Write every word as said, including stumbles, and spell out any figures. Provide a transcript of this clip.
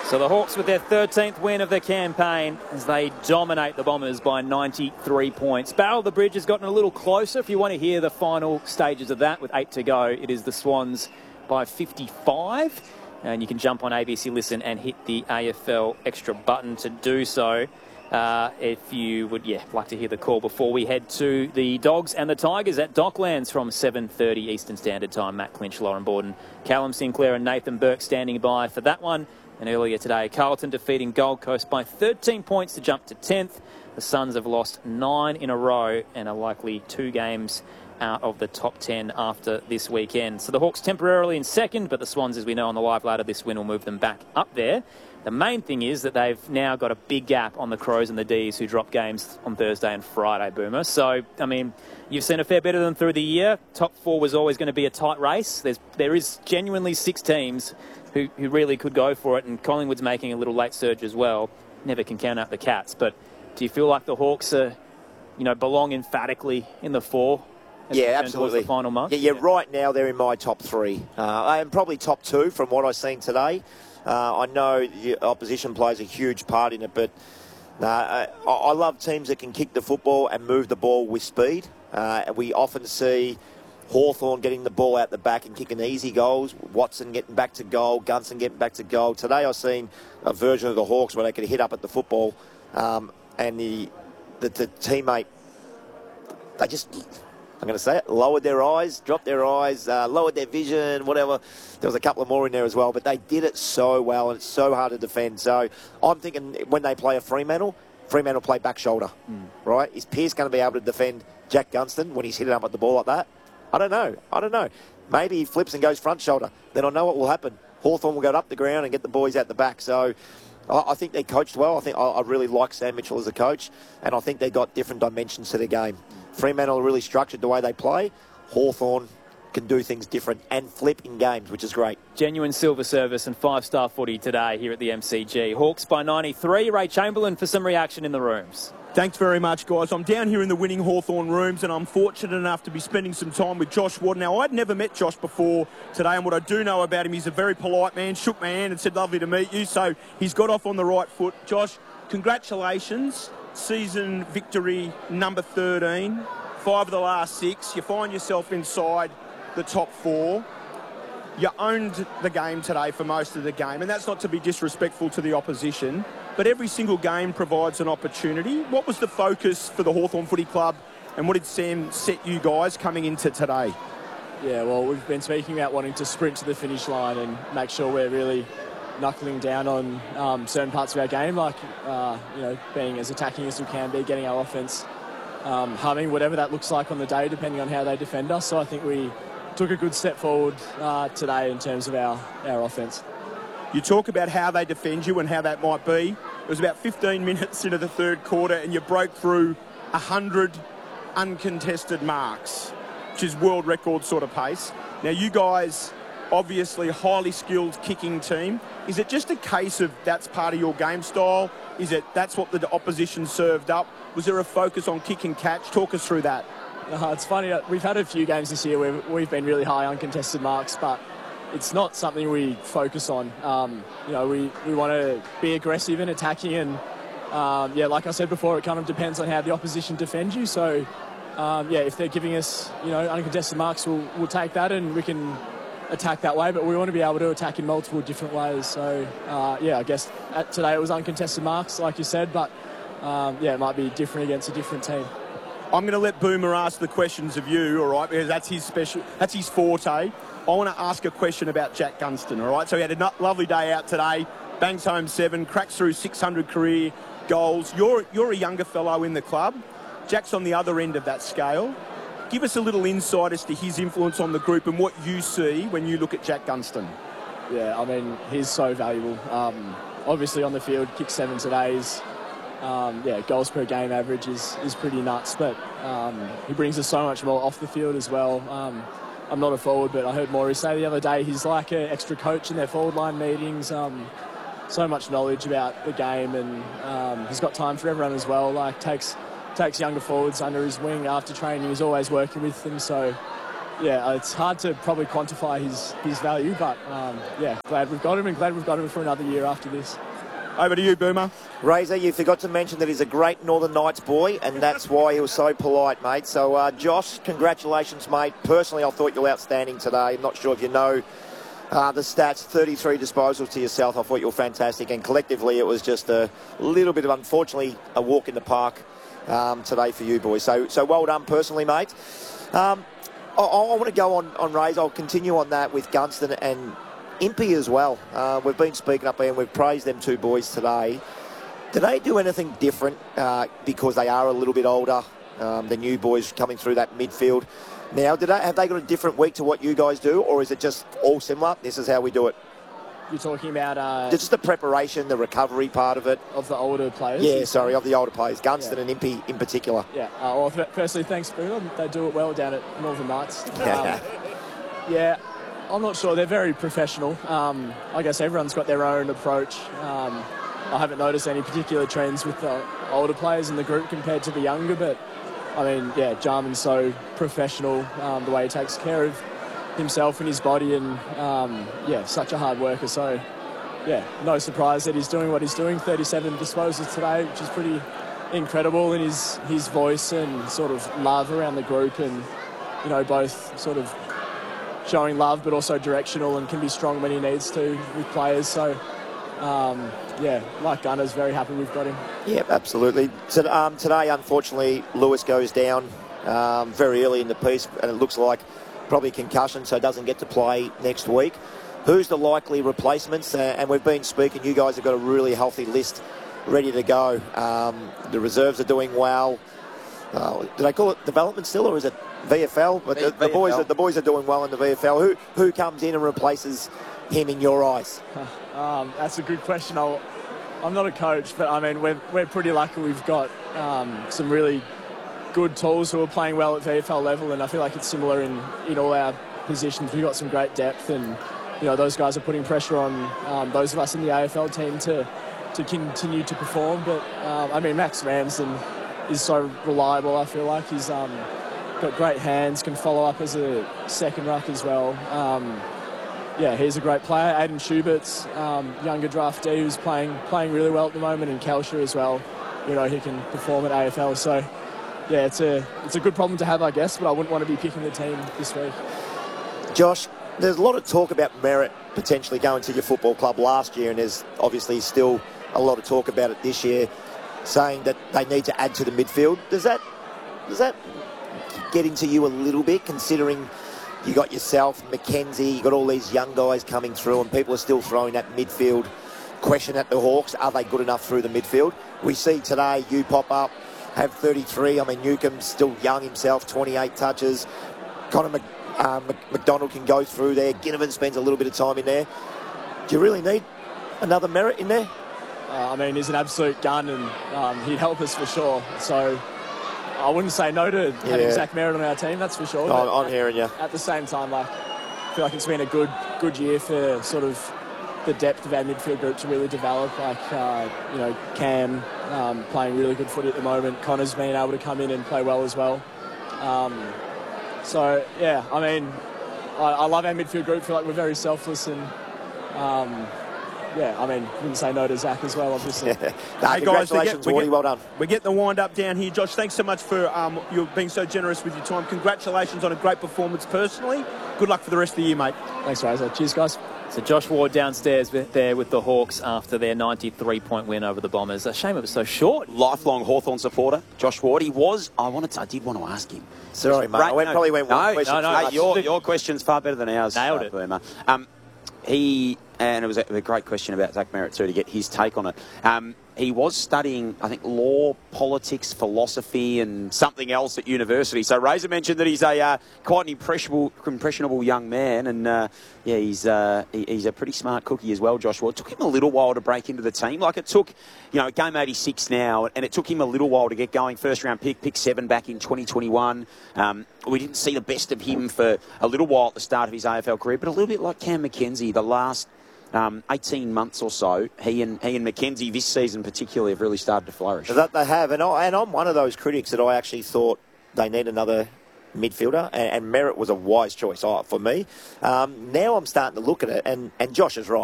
So the Hawks with their thirteenth win of the campaign as they dominate the Bombers by ninety-three points. Battle of the Bridge has gotten a little closer. If you want to hear the final stages of that with eight to go, it is the Swans by fifty-five. And you can jump on A B C Listen and hit the A F L extra button to do so. Uh, if you would, yeah, like to hear the call before we head to the Dogs and the Tigers at Docklands from seven thirty Eastern Standard Time. Matt Clinch, Lauren Borden, Callum Sinclair and Nathan Burke standing by for that one. And earlier today, Carlton defeating Gold Coast by thirteen points to jump to tenth. The Suns have lost nine in a row and are likely two games out of the top ten after this weekend. So the Hawks temporarily in second, but the Swans, as we know on the live ladder, this win will move them back up there. The main thing is that they've now got a big gap on the Crows and the D's, who drop games on Thursday and Friday, Boomer. So, I mean, you've seen a fair bit of them through the year. Top four was always going to be a tight race. There's, there is genuinely six teams who, who really could go for it, and Collingwood's making a little late surge as well. Never can count out the Cats. But do you feel like the Hawks are, you know, belong emphatically in the four? Yeah, absolutely. The final month? Yeah, yeah, right now they're in my top three. Uh, and probably top two from what I've seen today. Uh, I know the opposition plays a huge part in it, but uh, I, I love teams that can kick the football and move the ball with speed. Uh, we often see Hawthorn getting the ball out the back and kicking easy goals, Watson getting back to goal, Gunston getting back to goal. Today I've seen a version of the Hawks where they could hit up at the football um, and the, the, the teammate, they just... I'm going to say it, lowered their eyes, dropped their eyes, uh, lowered their vision, whatever. There was a couple of more in there as well, but they did it so well, and it's so hard to defend. So I'm thinking when they play a Fremantle, Fremantle play back shoulder, mm. right? Is Pearce going to be able to defend Jack Gunston when he's hitting up at the ball like that? I don't know. I don't know. Maybe he flips and goes front shoulder. Then I know what will happen. Hawthorn will go up the ground and get the boys out the back. So I think they coached well. I think I really like Sam Mitchell as a coach, and I think they got different dimensions to the game. Fremantle are really structured the way they play. Hawthorn can do things different and flip in games, which is great. Genuine silver service and five-star footy today here at the M C G. Hawks by ninety-three. Ray Chamberlain for some reaction in the rooms. Thanks very much, guys. I'm down here in the winning Hawthorn rooms, and I'm fortunate enough to be spending some time with Josh Ward. Now, I'd never met Josh before today, and what I do know about him, he's a very polite man, shook my hand and said, lovely to meet you. So he's got off on the right foot. Josh, congratulations. Season victory number thirteen. Five of the last six. You find yourself inside the top four. You owned the game today for most of the game, and that's not to be disrespectful to the opposition, but every single game provides an opportunity. What was the focus for the Hawthorn Footy Club, and what did Sam set you guys coming into today? Yeah, well, we've been speaking about wanting to sprint to the finish line and make sure we're really knuckling down on um, certain parts of our game, like, uh, you know, being as attacking as we can be, getting our offence um, humming, whatever that looks like on the day, depending on how they defend us. So I think we took a good step forward uh, today in terms of our, our offence. You talk about how they defend you and how that might be. It was about fifteen minutes into the third quarter and you broke through one hundred uncontested marks, which is world record sort of pace. Now, you guys, obviously highly skilled kicking team. Is it just a case of that's part of your game style? Is it that's what the opposition served up? Was there a focus on kick and catch? Talk us through that. Uh, it's funny, we've had a few games this year where we've been really high uncontested marks, but it's not something we focus on. Um, you know, we, we want to be aggressive and attacking, and um, yeah, like I said before, it kind of depends on how the opposition defends you. So um, yeah, if they're giving us, you know, uncontested marks, we'll, we'll take that and we can attack that way, but we want to be able to attack in multiple different ways. So uh, yeah, I guess at today it was uncontested marks, like you said, but um, yeah, it might be different against a different team. I'm going to let Boomer ask the questions of you, all right, because that's his special, that's his forte. I want to ask a question about Jack Gunston, all right? So he had a lovely day out today, bangs home seven, cracks through six hundred career goals. You're, you're a younger fellow in the club. Jack's on the other end of that scale. Give us a little insight as to his influence on the group and what you see when you look at Jack Gunston. Yeah, I mean, he's so valuable. Um, obviously on the field, kick seven today is... Um, yeah, goals per game average is, is pretty nuts, but um, he brings us so much more off the field as well. Um, I'm not a forward, but I heard Maury say the other day he's like an extra coach in their forward line meetings. Um, so much knowledge about the game, and um, he's got time for everyone as well. Like takes takes younger forwards under his wing after training. He's always working with them, so yeah, it's hard to probably quantify his, his value, but um, yeah, glad we've got him and glad we've got him for another year after this. Over to you, Boomer. Razor, you forgot to mention that he's a great Northern Knights boy, and that's why he was so polite, mate. So, uh, Josh, congratulations, mate. Personally, I thought you were outstanding today. I'm not sure if you know uh, the stats. thirty-three disposals to yourself. I thought you were fantastic, and collectively it was just a little bit of, unfortunately, a walk in the park um, today for you, boys. So, so well done personally, mate. Um, I, I want to go on, on Razor. I'll continue on that with Gunston and Impey as well. Uh, we've been speaking up there and we've praised them two boys today. Do they do anything different uh, because they are a little bit older, um, the new boys coming through that midfield? Now, do they, have they got a different week to what you guys do, or is it just all similar? This is how we do it. You're talking about... Uh, just the preparation, the recovery part of it. Of the older players? Yeah, sorry, of the older players. Gunston yeah. and Impey in particular. Yeah, uh, well, firstly, thanks, Boomer. They do it well down at Northern Knights. Um, yeah. I'm not sure. They're very professional. Um, I guess everyone's got their own approach. Um, I haven't noticed any particular trends with the older players in the group compared to the younger, but, I mean, yeah, Jarman's so professional, um, the way he takes care of himself and his body, and, um, yeah, such a hard worker. So, yeah, no surprise that he's doing what he's doing. thirty-seven disposals today, which is pretty incredible, and his, his voice and sort of love around the group, and, you know, both sort of showing love but also directional, and can be strong when he needs to with players. So, um, yeah, like Gunner's very happy we've got him. Yeah, absolutely. So, um, today, unfortunately, Lewis goes down um, very early in the piece, and it looks like probably concussion, so doesn't get to play next week. Who's the likely replacements? Uh, and we've been speaking, you guys have got a really healthy list ready to go. Um, the reserves are doing well. Uh, do they call it development still, or is it V F L? But the, the boys, are, the boys are doing well in the V F L. Who who comes in and replaces him in your eyes? Um, that's a good question. I'll, I'm not a coach, but I mean we're we're pretty lucky. We've got um, some really good tools who are playing well at V F L level, and I feel like it's similar in, in all our positions. We've got some great depth, and you know those guys are putting pressure on um, those of us in the A F L team to to continue to perform. But um, I mean Max Ramsden is so reliable. I feel like he's um, got great hands, can follow up as a second ruck as well. Um, yeah, he's a great player. Aiden Schubert's um, younger draftee who's playing playing really well at the moment, and Kelsher as well. You know, he can perform at A F L. So yeah, it's a it's a good problem to have, I guess. But I wouldn't want to be picking the team this week. Josh, there's a lot of talk about Merritt potentially going to your football club last year, and there's obviously still a lot of talk about it this year, saying that they need to add to the midfield. Does that does that get into you a little bit, considering you got yourself, Mackenzie, you got all these young guys coming through, and people are still throwing that midfield question at the Hawks? Are they good enough through the midfield? We see today you pop up, have thirty-three. I mean, Newcomb's still young himself, twenty-eight touches. Connor Mc, uh, McDonald can go through there. Ginnivan spends a little bit of time in there. Do you really need another Merritt in there? Uh, I mean, he's an absolute gun, and um, he'd help us for sure. So I wouldn't say no to yeah. having Zach Merritt on our team, that's for sure. I'm, I'm hearing you. At the same time, like, I feel like it's been a good good year for sort of the depth of our midfield group to really develop. Like, uh, you know, Cam um, playing really good footy at the moment. Connor's been able to come in and play well as well. Um, so, yeah, I mean, I, I love our midfield group. I feel like we're very selfless, and um, yeah, I mean, wouldn't say no to Zach as well, obviously. Yeah. No, hey guys, congratulations, we get, we Wardy, get, well done. We're getting the wind up down here. Josh, thanks so much for um, you being so generous with your time. Congratulations on a great performance personally. Good luck for the rest of the year, mate. Thanks, Razor. Cheers, guys. So Josh Ward downstairs with, there with the Hawks after their ninety-three point win over the Bombers. A shame it was so short. Lifelong Hawthorn supporter, Josh Ward. He was. I wanted to. I did want to ask him. Sorry, mate. I went, no, probably went one no, question. No, no, no. Your, your question's far better than ours. Nailed uh, it. Boomer. Um, he and it was a, a great question about Zach Merritt too, to get his take on it. Um, he was studying, I think, law, politics, philosophy, and something else at university. So Razor mentioned that he's a uh, quite an impressionable, impressionable young man, and uh, yeah, he's uh, he, he's a pretty smart cookie as well. Joshua. It took him a little while to break into the team. Like it took, you know, game eighty-six now, and it took him a little while to get going. First round pick, pick seven back in twenty twenty-one. Um, we didn't see the best of him for a little while at the start of his A F L career, but a little bit like Cam Mackenzie, the last Um, eighteen months or so, he and he and Mackenzie this season particularly have really started to flourish. That they have, and, I, and I'm one of those critics that I actually thought they need another midfielder, and, and Merritt was a wise choice oh, for me. Um, now I'm starting to look at it, and, and Josh is right.